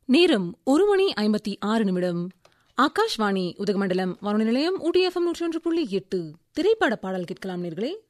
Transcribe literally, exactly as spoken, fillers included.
நேரம் ஒரு மணி ஐம்பத்தி ஆறு நிமிடம். ஆகாஷ்வாணி உதகமண்டலம் வானொலி நிலையம் ஊட்டி எஃப்எம் நூற்றி ஒன்று புள்ளி எட்டு. திரைப்பட பாடல் கேட்கலாம் நேர்களே.